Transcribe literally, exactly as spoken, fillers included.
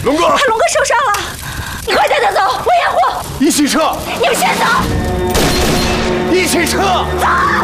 龙哥， 龙哥受伤了，你快带他走，我掩护。 一起撤！ 你们先走， 一起撤！ 走。